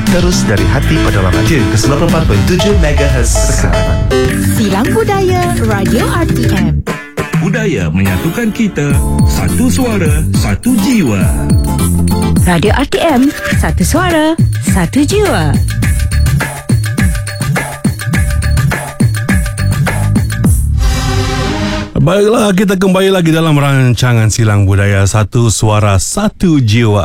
terus dari hati pedalaman. Tune ke 94.7 MHz sekarang. Silang Budaya Radio RTM. Budaya menyatukan kita, satu suara, satu jiwa. Radio RTM, satu suara, satu jiwa. Baiklah, kita kembali lagi dalam rancangan Silang Budaya, satu suara, satu jiwa.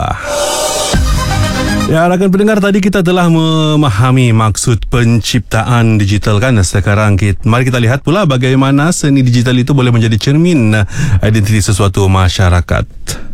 Ya, rakan pendengar, tadi kita telah memahami maksud penciptaan digital kan. Sekarang mari kita lihat pula bagaimana seni digital itu boleh menjadi cermin identiti sesuatu masyarakat.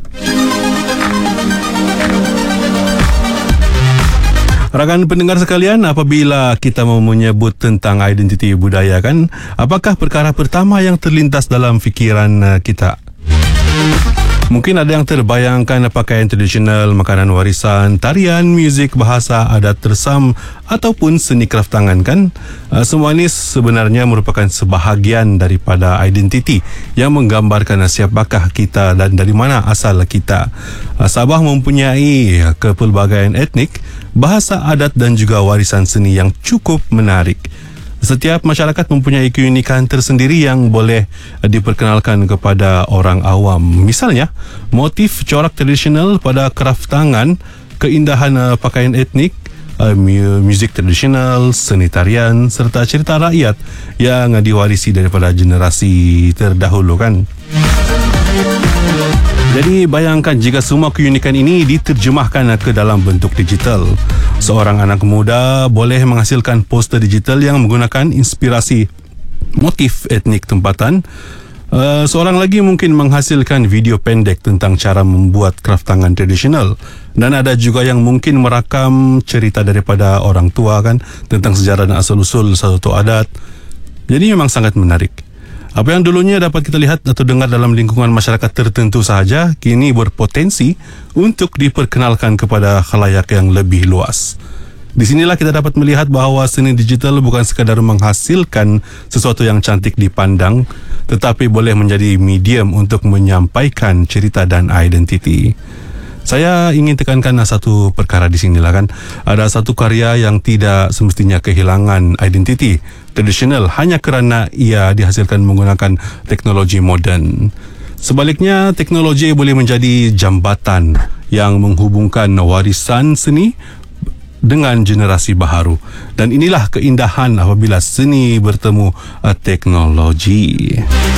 Rakan pendengar sekalian, apabila kita mau menyebut tentang identiti budaya kan, apakah perkara pertama yang terlintas dalam fikiran kita? Mungkin ada yang terbayangkan pakaian tradisional, makanan warisan, tarian, muzik, bahasa, adat tersam ataupun seni kraft tangan kan. Semua ini sebenarnya merupakan sebahagian daripada identiti yang menggambarkan siapakah kita dan dari mana asal kita. Sabah mempunyai kepelbagaian etnik, bahasa, adat dan juga warisan seni yang cukup menarik. Setiap masyarakat mempunyai keunikan tersendiri yang boleh diperkenalkan kepada orang awam. Misalnya, motif corak tradisional pada kraft tangan, keindahan pakaian etnik, muzik tradisional, seni tarian serta cerita rakyat yang diwarisi daripada generasi terdahulu kan. Jadi bayangkan jika semua keunikan ini diterjemahkan ke dalam bentuk digital. Seorang anak muda boleh menghasilkan poster digital yang menggunakan inspirasi motif etnik tempatan. Seorang lagi mungkin menghasilkan video pendek tentang cara membuat kraft tangan tradisional. Dan ada juga yang mungkin merakam cerita daripada orang tua kan, tentang sejarah dan asal-usul satu adat. Jadi memang sangat menarik. Apa yang dulunya dapat kita lihat atau dengar dalam lingkungan masyarakat tertentu sahaja, kini berpotensi untuk diperkenalkan kepada khalayak yang lebih luas. Di sinilah kita dapat melihat bahawa seni digital bukan sekadar menghasilkan sesuatu yang cantik dipandang, tetapi boleh menjadi medium untuk menyampaikan cerita dan identiti. Saya ingin tekankan satu perkara di sinilah kan. Ada satu karya yang tidak semestinya kehilangan identiti tradisional hanya kerana ia dihasilkan menggunakan teknologi moden. Sebaliknya, teknologi boleh menjadi jambatan yang menghubungkan warisan seni dengan generasi baharu. Dan inilah keindahan apabila seni bertemu teknologi.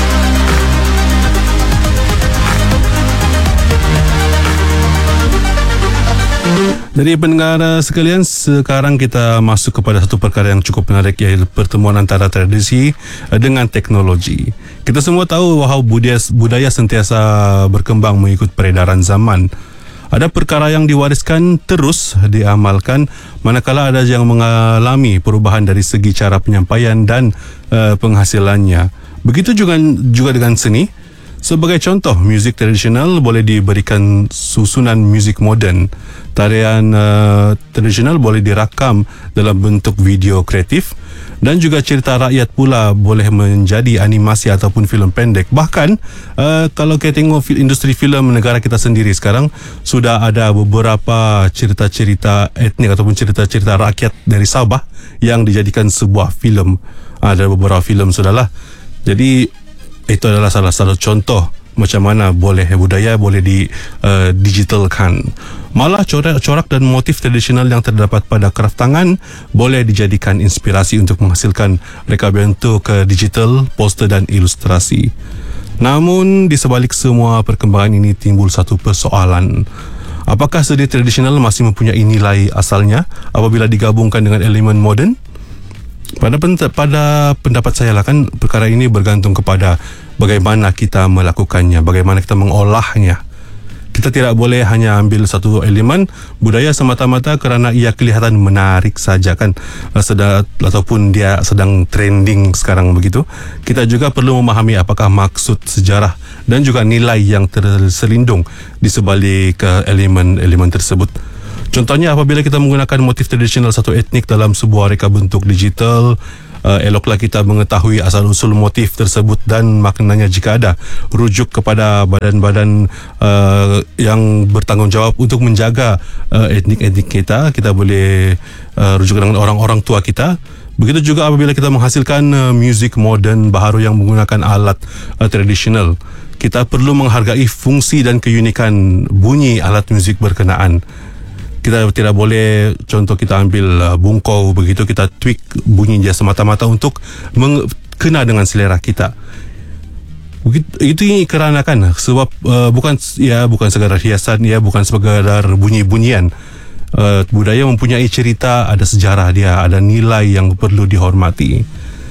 Jadi pendengar sekalian, sekarang kita masuk kepada satu perkara yang cukup menarik, iaitu pertemuan antara tradisi dengan teknologi. Kita semua tahu bahawa budaya sentiasa berkembang mengikut peredaran zaman. Ada perkara yang diwariskan terus diamalkan, manakala ada yang mengalami perubahan dari segi cara penyampaian dan penghasilannya. Begitu juga dengan seni. Sebagai contoh, muzik tradisional boleh diberikan susunan muzik moden. Tarian tradisional boleh dirakam dalam bentuk video kreatif. Dan juga cerita rakyat pula boleh menjadi animasi ataupun filem pendek. Bahkan, kalau kita tengok industri filem negara kita sendiri sekarang, sudah ada beberapa cerita-cerita etnik ataupun cerita-cerita rakyat dari Sabah yang dijadikan sebuah filem. Ada beberapa filem sudahlah. Jadi, itu adalah salah satu contoh macam mana budaya boleh digitalkan. Malah corak dan motif tradisional yang terdapat pada kraft tangan boleh dijadikan inspirasi untuk menghasilkan reka bentuk digital, poster dan ilustrasi. Namun di sebalik semua perkembangan ini timbul satu persoalan. Apakah seni tradisional masih mempunyai nilai asalnya apabila digabungkan dengan elemen moden? Pada pendapat saya lah kan, perkara ini bergantung kepada bagaimana kita melakukannya, bagaimana kita mengolahnya. Kita tidak boleh hanya ambil satu elemen budaya semata-mata kerana ia kelihatan menarik saja kan, ataupun dia sedang trending sekarang begitu. Kita juga perlu memahami apakah maksud sejarah dan juga nilai yang terselindung di sebalik elemen-elemen tersebut. Contohnya apabila kita menggunakan motif tradisional satu etnik dalam sebuah reka bentuk digital, eloklah kita mengetahui asal-usul motif tersebut dan maknanya jika ada. Rujuk kepada badan-badan yang bertanggungjawab untuk menjaga etnik-etnik kita. Kita boleh rujuk dengan orang-orang tua kita. Begitu juga apabila kita menghasilkan muzik moden baharu yang menggunakan alat tradisional. Kita perlu menghargai fungsi dan keunikan bunyi alat muzik berkenaan. Kita tidak boleh, contoh kita ambil bungkau, begitu kita tweak bunyi dia semata-mata untuk kena dengan selera kita. Itu kerana kan sebab bukan sekadar hiasan, bukan sekadar bunyi-bunyian. Budaya mempunyai cerita, ada sejarah dia, ada nilai yang perlu dihormati.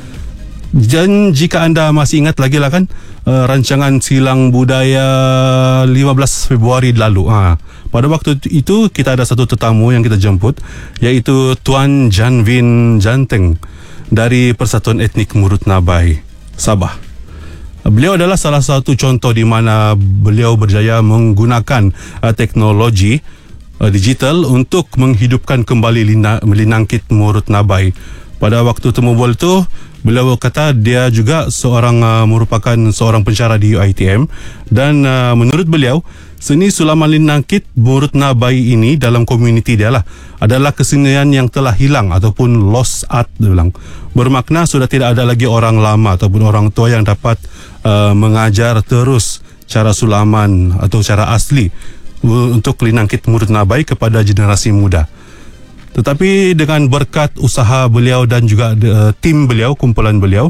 Dan jika anda masih ingat lagi lah kan, rancangan Silang Budaya 15 Februari lalu, pada waktu itu kita ada satu tetamu yang kita jemput, iaitu Tuan Janvin Janteng dari Persatuan Etnik Murut Nabai, Sabah. Beliau adalah salah satu contoh di mana beliau berjaya menggunakan teknologi digital untuk menghidupkan kembali Linangkit Murut Nabai. Pada waktu temu bual itu, beliau kata dia juga merupakan seorang pensyarah di UiTM, dan menurut beliau, seni sulaman Linangkit Murut Nabai ini dalam komuniti dia lah adalah kesenian yang telah hilang ataupun lost art, dia bilang. Bermakna sudah tidak ada lagi orang lama ataupun orang tua yang dapat mengajar terus cara sulaman atau cara asli untuk Linangkit Murut Nabai kepada generasi muda. Tetapi dengan berkat usaha beliau dan juga tim beliau, kumpulan beliau,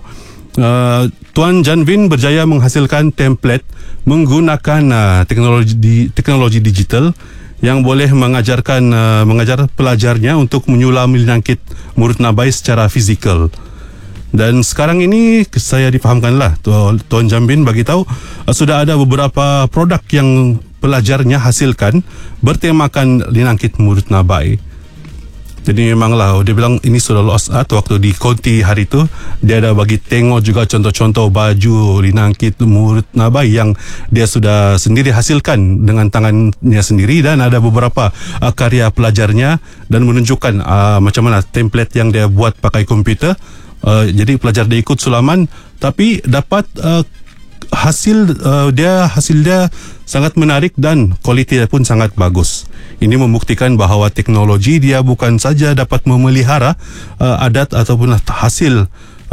Tuan Janvin berjaya menghasilkan template menggunakan teknologi digital yang boleh mengajar pelajarnya untuk menyulam Linangkit Murut Nabai secara fizikal. Dan sekarang ini saya difahamkanlah Tuan Janvin bagi tahu sudah ada beberapa produk yang pelajarnya hasilkan bertemakan Linangkit Murut Nabai. Jadi memanglah dia bilang ini sudah lost art. Waktu di konti hari itu, dia ada bagi tengok juga contoh-contoh baju Linangkit Murut Nabai yang dia sudah sendiri hasilkan dengan tangannya sendiri, dan ada beberapa karya pelajarnya dan menunjukkan macam mana template yang dia buat pakai komputer. Jadi pelajar dia ikut sulaman tapi dapat hasil dia sangat menarik dan kualiti dia pun sangat bagus. Ini membuktikan bahawa teknologi dia bukan saja dapat memelihara adat ataupun hasil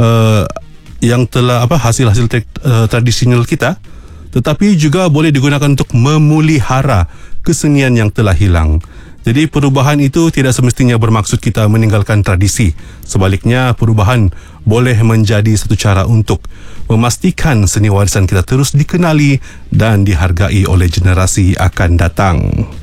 yang telah hasil-hasil tradisional kita, tetapi juga boleh digunakan untuk memelihara kesenian yang telah hilang. Jadi perubahan itu tidak semestinya bermaksud kita meninggalkan tradisi. Sebaliknya, perubahan boleh menjadi satu cara untuk memastikan seni warisan kita terus dikenali dan dihargai oleh generasi akan datang.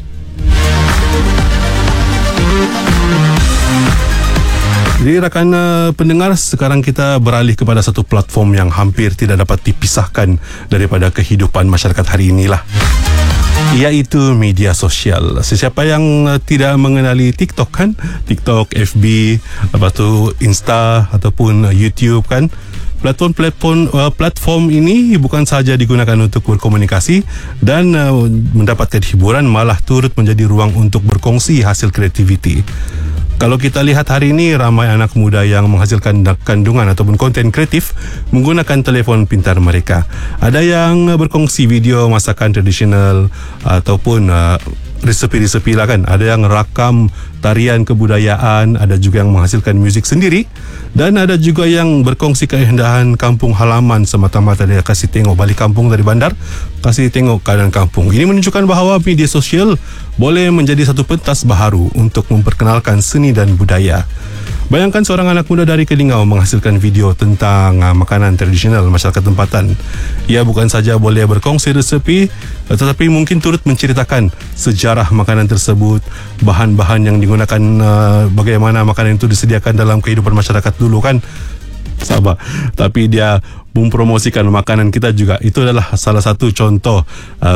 Jadi rakan pendengar, sekarang kita beralih kepada satu platform yang hampir tidak dapat dipisahkan daripada kehidupan masyarakat hari inilah, iaitu media sosial. Sesiapa yang tidak mengenali TikTok kan, TikTok, FB, lepas tu Insta ataupun YouTube kan, platform ini bukan sahaja digunakan untuk berkomunikasi dan mendapatkan hiburan, malah turut menjadi ruang untuk berkongsi hasil kreativiti. Kalau kita lihat hari ini, ramai anak muda yang menghasilkan kandungan ataupun konten kreatif menggunakan telefon pintar mereka. Ada yang berkongsi video masakan tradisional ataupun resepi-resepi lah kan. Ada yang rakam tarian kebudayaan, ada juga yang menghasilkan muzik sendiri, dan ada juga yang berkongsi keindahan kampung halaman semata-mata dia kasih tengok balik kampung dari bandar, kasih tengok keadaan kampung. Ini menunjukkan bahawa media sosial boleh menjadi satu pentas baharu untuk memperkenalkan seni dan budaya. Bayangkan seorang anak muda dari Kelingau menghasilkan video tentang makanan tradisional masyarakat tempatan. Ia bukan saja boleh berkongsi resepi, tetapi mungkin turut menceritakan sejarah makanan tersebut, bahan-bahan yang digunakan, bagaimana makanan itu disediakan dalam kehidupan masyarakat dulu kan. Sabar. Tapi dia mempromosikan makanan kita juga. Itu adalah salah satu contoh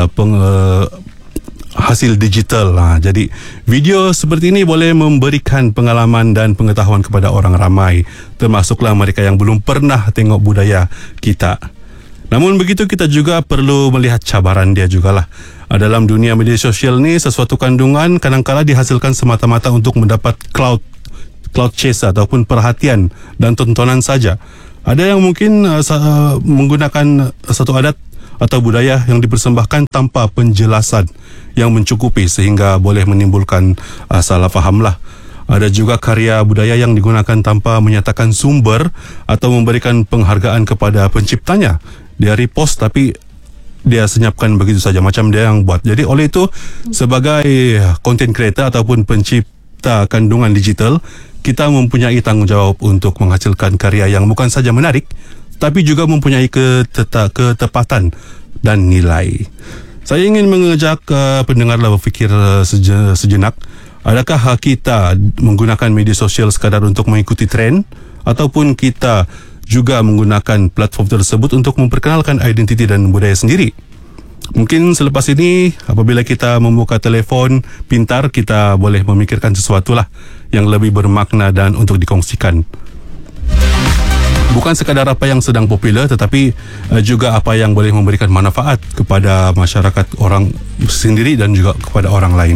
hasil digital. Jadi video seperti ini boleh memberikan pengalaman dan pengetahuan kepada orang ramai, termasuklah mereka yang belum pernah tengok budaya kita. Namun begitu, kita juga perlu melihat cabaran dia jugalah. Dalam dunia media sosial ni, sesuatu kandungan kadang-kala dihasilkan semata-mata untuk mendapat cloud cloud chase ataupun perhatian dan tontonan saja. Ada yang mungkin menggunakan satu adat atau budaya yang dipersembahkan tanpa penjelasan yang mencukupi sehingga boleh menimbulkan salah faham lah. Ada juga karya budaya yang digunakan tanpa menyatakan sumber atau memberikan penghargaan kepada penciptanya. Dia repost tapi dia senyapkan begitu saja macam dia yang buat. Jadi oleh itu, sebagai content creator ataupun pencipta kandungan digital, kita mempunyai tanggungjawab untuk menghasilkan karya yang bukan saja menarik tapi juga mempunyai ketepatan dan nilai. Saya ingin mengajak pendengarlah berfikir sejenak. Adakah kita menggunakan media sosial sekadar untuk mengikuti trend ataupun kita juga menggunakan platform tersebut untuk memperkenalkan identiti dan budaya sendiri? Mungkin selepas ini apabila kita membuka telefon pintar, kita boleh memikirkan sesuatu lah yang lebih bermakna dan untuk dikongsikan. Bukan sekadar apa yang sedang popular tetapi juga apa yang boleh memberikan manfaat kepada masyarakat orang sendiri dan juga kepada orang lain.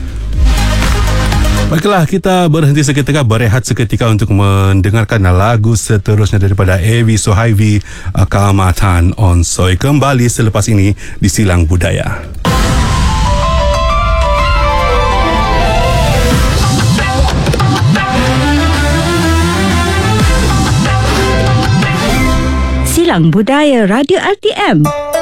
Baiklah, kita berhenti seketika, berehat seketika untuk mendengarkan lagu seterusnya daripada Evi Sohaivi, Keamatan Onsoi. Kembali selepas ini di Silang Budaya. Silang Budaya Radio RTM.